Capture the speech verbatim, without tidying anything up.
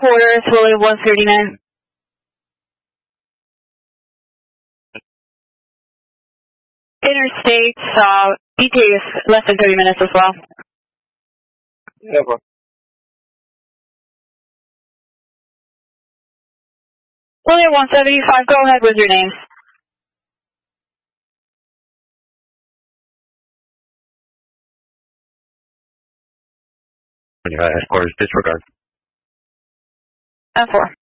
quarters, Willie one thirty-nine. Interstate, uh, E T is less than thirty minutes as well. Never. Willie one seventy-five, go ahead with your names. Uh, headquarters, disregard. ten four.